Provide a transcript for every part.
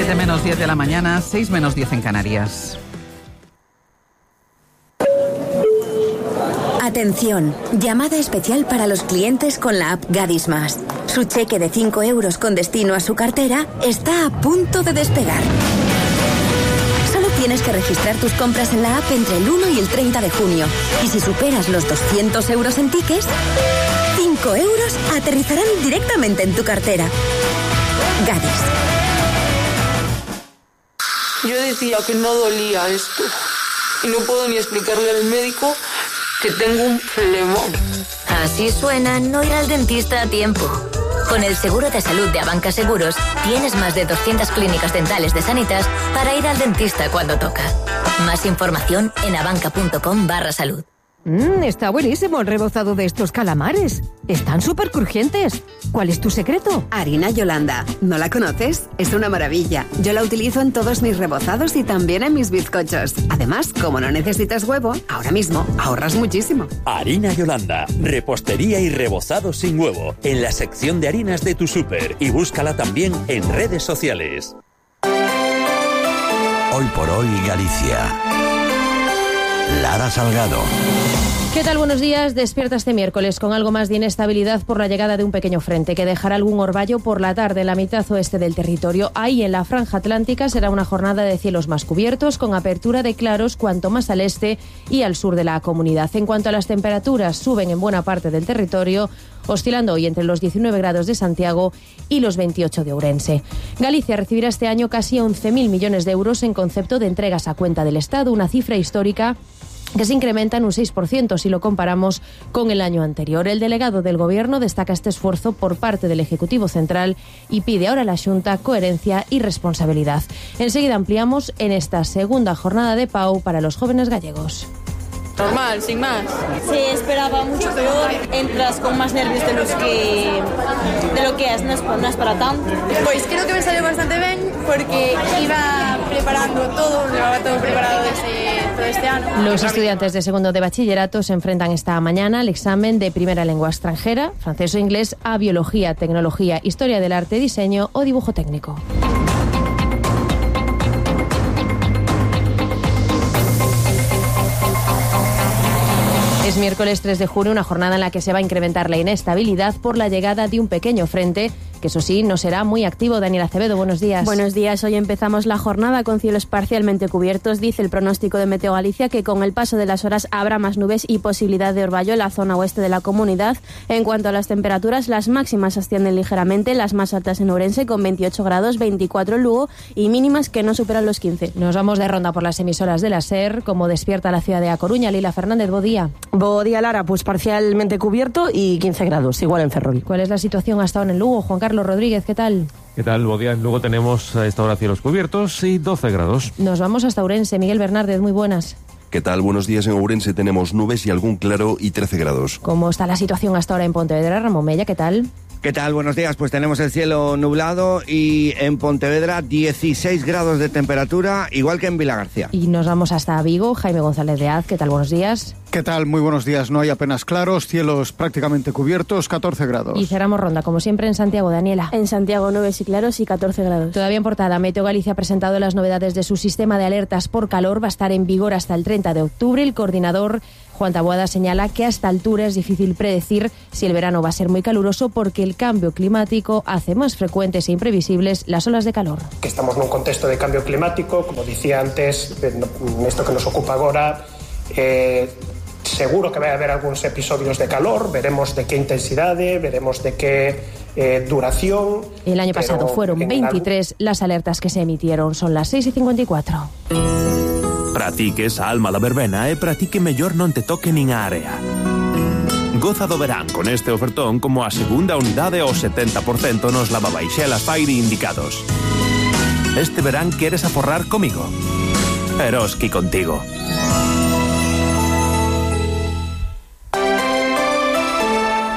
7 menos 10 de la mañana, 6 menos 10 en Canarias. Atención, llamada especial para los clientes con la app Gadis Más. Su cheque de 5 euros con destino a su cartera está a punto de despegar. Solo tienes que registrar tus compras en la app entre el 1 y el 30 de junio. Y si superas los 200 euros en tickets, 5 euros aterrizarán directamente en tu cartera. Gadis. Yo decía que no dolía esto. Y no puedo ni explicarle al médico que tengo un flemón. Así suena no ir al dentista a tiempo. Con el seguro de salud de Abanca Seguros, tienes más de 200 clínicas dentales de Sanitas para ir al dentista cuando toca. Más información en abanca.com/salud. Está buenísimo el rebozado de estos calamares. Están súper crujientes. ¿Cuál es tu secreto? Harina Yolanda. ¿No la conoces? Es una maravilla. Yo la utilizo en todos mis rebozados y también en mis bizcochos. Además, como no necesitas huevo, ahora mismo ahorras muchísimo. Harina Yolanda. Repostería y rebozado sin huevo. En la sección de harinas de tu súper. Y búscala también en redes sociales. Hoy por hoy Galicia. Lara Salgado. ¿Qué tal? Buenos días. Despierta este miércoles con algo más de inestabilidad por la llegada de un pequeño frente que dejará algún orvallo por la tarde en la mitad oeste del territorio. Ahí, en la franja atlántica, será una jornada de cielos más cubiertos, con apertura de claros cuanto más al este y al sur de la comunidad. En cuanto a las temperaturas, suben en buena parte del territorio, oscilando hoy entre los 19 grados de Santiago y los 28 de Ourense. Galicia recibirá este año casi 11.000 millones de euros en concepto de entregas a cuenta del Estado, una cifra histórica que se incrementa en un 6% si lo comparamos con el año anterior. El delegado del Gobierno destaca este esfuerzo por parte del Ejecutivo Central y pide ahora a la Xunta coherencia y responsabilidad. Enseguida ampliamos en esta segunda jornada de PAU para los jóvenes gallegos. Normal, sin más. Se esperaba mucho peor, entras con más nervios de lo que es, no es para tanto. Pues creo que me salió bastante bien porque iba preparando todo, llevaba todo preparado desde todo este año. Los estudiantes de segundo de bachillerato se enfrentan esta mañana al examen de primera lengua extranjera, francés o inglés, a biología, tecnología, historia del arte, diseño o dibujo técnico. Es miércoles 3 de junio, una jornada en la que se va a incrementar la inestabilidad por la llegada de un pequeño frente, que eso sí, no será muy activo. Daniel Acevedo, buenos días. Buenos días. Hoy empezamos la jornada con cielos parcialmente cubiertos. Dice el pronóstico de Meteo Galicia que con el paso de las horas habrá más nubes y posibilidad de orvallo en la zona oeste de la comunidad. En cuanto a las temperaturas, las máximas ascienden ligeramente, las más altas en Ourense con 28 grados, 24 en Lugo y mínimas que no superan los 15. Nos vamos de ronda por las emisoras de la SER, como despierta la ciudad de A Coruña. Lila Fernández, buen día. Buen día, Lara, pues parcialmente cubierto y 15 grados, igual en Ferrol. ¿Cuál es la situación hasta ahora en Lugo? Juan Carlos Rodríguez, ¿qué tal? ¿Qué tal? Buen día. Luego tenemos a esta hora cielos cubiertos y 12 grados. Nos vamos hasta Ourense. Miguel Bernárdez, muy buenas. ¿Qué tal? Buenos días. En Ourense tenemos nubes y algún claro y 13 grados. ¿Cómo está la situación hasta ahora en Pontevedra? Ramón Mella, ¿qué tal? ¿Qué tal? Buenos días. Pues tenemos el cielo nublado y en Pontevedra 16 grados de temperatura, igual que en Vilagarcía. Y nos vamos hasta Vigo. Jaime González de Az, ¿qué tal? Buenos días. ¿Qué tal? Muy buenos días. No hay apenas claros, cielos prácticamente cubiertos, 14 grados. Y cerramos ronda, como siempre, en Santiago. Daniela. En Santiago, nubes y claros y 14 grados. Todavía en portada, Meteo Galicia ha presentado las novedades de su sistema de alertas por calor. Va a estar en vigor hasta el 30 de octubre. El coordinador Juan Taboada señala que a esta altura es difícil predecir si el verano va a ser muy caluroso porque el cambio climático hace más frecuentes e imprevisibles las olas de calor. Que estamos nun contexto de cambio climático, como dicía antes, nesto que nos ocupa agora, seguro que vai haber algúns episodios de calor, veremos de que intensidade, veremos de que duración. El año pasado fueron 23 las alertas que se emitieron, son las 6:54. Para ti que esa alma da verbena e para ti que mellor non te toque nin a area. Goza do verán con este ofertón como a segunda unidade ao 70% nos lavabaixelas Fire indicados. Este verán queres aforrar comigo. Eroski contigo. 10 minutos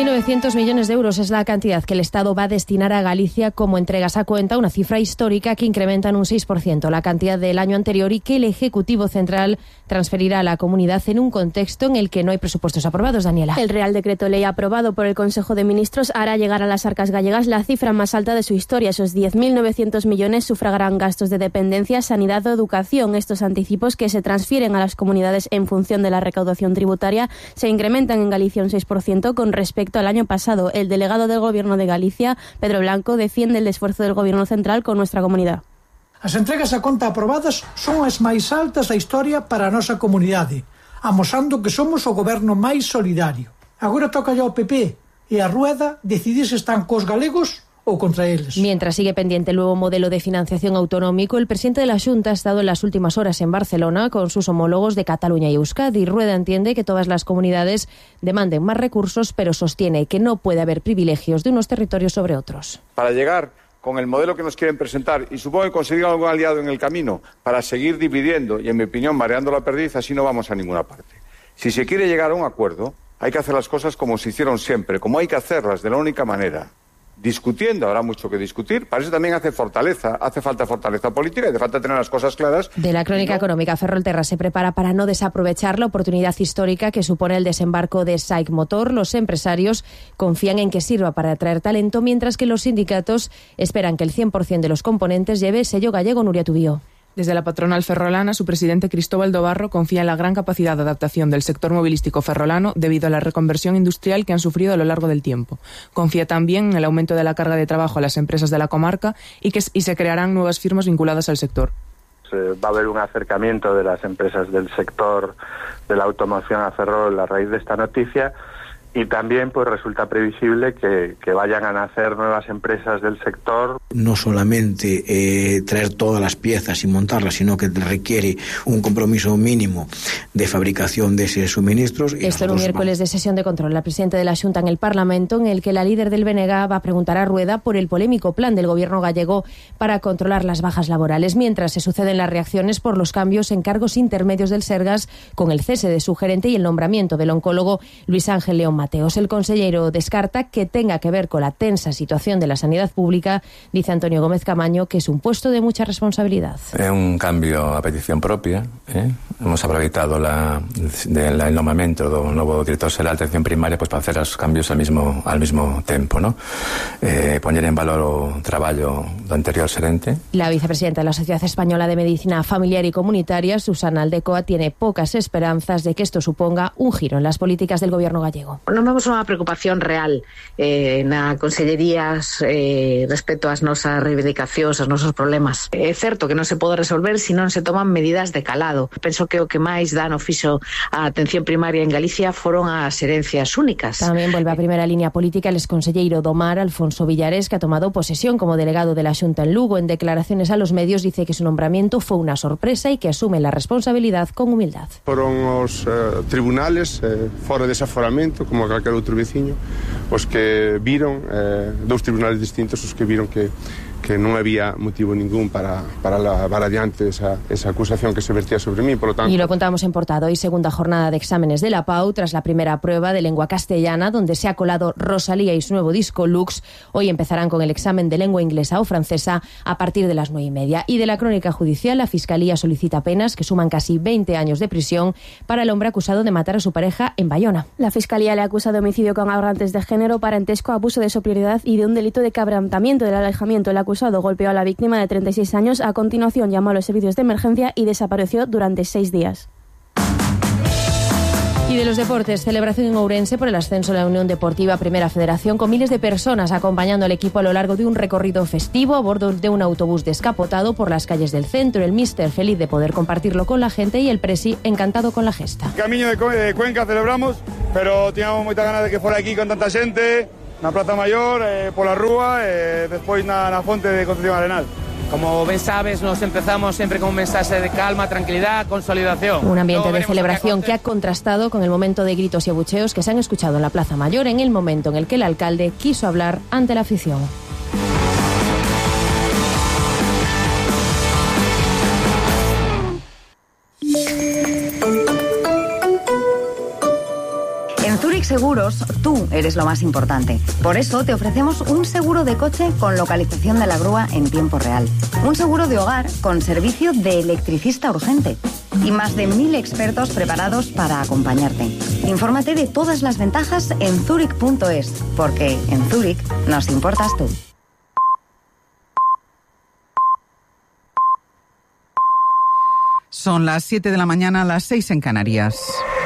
2.900 millones de euros es la cantidad que el Estado va a destinar a Galicia como entregas a cuenta, una cifra histórica que incrementa en un 6% la cantidad del año anterior y que el Ejecutivo Central transferirá a la comunidad en un contexto en el que no hay presupuestos aprobados, Daniela. El Real Decreto Ley aprobado por el Consejo de Ministros hará llegar a las arcas gallegas la cifra más alta de su historia. Esos 10.900 millones sufragarán gastos de dependencia, sanidad o educación. Estos anticipos que se transfieren a las comunidades en función de la recaudación tributaria se incrementan en Galicia un 6% con respecto al año pasado. El delegado del Gobierno de Galicia, Pedro Blanco, defiende el esfuerzo del Gobierno Central con nuestra comunidad. As entregas a conta aprobadas son as máis altas da historia para a nosa comunidade, amosando que somos o goberno máis solidario. Agora toca ao PP e a Rueda decidir se están cos galegos o contra eles. Mientras sigue pendiente el nuevo modelo de financiación autonómico, el presidente de la Xunta ha estado en las últimas horas en Barcelona con sus homólogos de Cataluña y Euskadi. Rueda entiende que todas las comunidades demanden más recursos, pero sostiene que no puede haber privilegios de unos territorios sobre otros. Para llegar con el modelo que nos quieren presentar y supongo que conseguir algún aliado en el camino para seguir dividiendo y, en mi opinión, mareando la perdiz, así no vamos a ninguna parte. Si se quiere llegar a un acuerdo, hay que hacer las cosas como se hicieron siempre, como hay que hacerlas de la única manera. Discutiendo, habrá mucho que discutir. Para eso también hace falta fortaleza política y hace falta tener las cosas claras. De la crónica económica, Ferrolterra se prepara para no desaprovechar la oportunidad histórica que supone el desembarco de SAIC Motor. Los empresarios confían en que sirva para atraer talento, mientras que los sindicatos esperan que el 100% de los componentes lleve sello gallego. Nuria Tubío. Desde la patronal ferrolana, su presidente Cristóbal Dobarro confía en la gran capacidad de adaptación del sector movilístico ferrolano debido a la reconversión industrial que han sufrido a lo largo del tiempo. Confía también en el aumento de la carga de trabajo a las empresas de la comarca y se crearán nuevas firmas vinculadas al sector. Va a haber un acercamiento de las empresas del sector de la automoción a Ferrol a raíz de esta noticia. Y también pues resulta previsible que vayan a nacer nuevas empresas del sector. No solamente traer todas las piezas y montarlas, sino que requiere un compromiso mínimo de fabricación de esos suministros. Esto en un miércoles de sesión de control. La presidenta de la Xunta en el Parlamento, en el que la líder del BNG va a preguntar a Rueda por el polémico plan del gobierno gallego para controlar las bajas laborales, mientras se suceden las reacciones por los cambios en cargos intermedios del Sergas, con el cese de su gerente y el nombramiento del oncólogo Luis Ángel León Mateos. El consellero descarta que tenga que ver con la tensa situación de la sanidad pública. Dice Antonio Gómez Camaño que es un puesto de mucha responsabilidad. Es un cambio a petición propia. Hemos aproveitado el nombramiento do novo director xeral de atención primaria pues para hacer os cambios al mismo tempo, ¿no? Poñer en valor o traballo do anterior xerente. La vicepresidenta de la Sociedad Española de Medicina Familiar y Comunitaria, Susana Aldecoa, tiene pocas esperanzas de que esto suponga un giro en las políticas del gobierno gallego. Non vemos unha preocupación real na consellería respecto ás nosas reivindicacións, aos nosos problemas. É certo que non se pode resolver se non se toman medidas de calado. Penso que o que máis dano fixo a atención primaria en Galicia foron as herencias únicas. Tamén volve a primeira línea política el exconselleiro do Mar, Alfonso Villares, que ha tomado posesión como delegado de la Xunta en Lugo. En declaraciones a los medios dice que su nombramiento fue una sorpresa y que asume la responsabilidad con humildad. Foron os tribunales, fora de desaforamento, como calquer outro veciño, os que viron, dous tribunales distintos, os que viron que non había motivo ningún para levar adiante esa acusación que se vertía sobre mí, por lo tanto... Y lo contamos en portada. Hoy segunda jornada de exámenes de la PAU tras la primera prueba de lengua castellana, donde se ha colado Rosalía y su nuevo disco Lux. Hoy empezarán con el examen de lengua inglesa o francesa a partir de las 9:30. Y de la crónica judicial, la Fiscalía solicita penas que suman casi 20 años de prisión para el hombre acusado de matar a su pareja en Bayona. La Fiscalía le acusa de homicidio con agravantes de género, parentesco, abuso de su prioridad y de un delito de quebrantamiento del alejamiento. El acusado golpeó a la víctima de 36 años, a continuación llamó a los servicios de emergencia y desapareció durante 6 días. Y de los deportes, celebración en Ourense por el ascenso de la Unión Deportiva Primera Federación, con miles de personas acompañando al equipo a lo largo de un recorrido festivo a bordo de un autobús descapotado por las calles del centro. El míster feliz de poder compartirlo con la gente y el presi encantado con la gesta. Camiño de Cuenca celebramos, pero teníamos moitas ganas de que fuera aquí con tanta xente, na Plaza Mayor, pola rúa, despois na fonte de Concepción Arenal. Como ben sabes, nos empezamos siempre con un mensaje de calma, tranquilidad, consolidación. Un ambiente de celebración que ha contrastado con el momento de gritos y abucheos que se han escuchado en la Plaza Mayor en el momento en el que el alcalde quiso hablar ante la afición. En Zurich seguros, tú eres lo más importante. Por eso te ofrecemos un seguro de coche con localización de la grúa en tiempo real. Un seguro de hogar con servicio de electricista urgente. Y más de 1000 expertos preparados para acompañarte. Infórmate de todas las ventajas en Zurich.es, porque en Zurich nos importas tú. Son las 7 de la mañana, las 6 en Canarias.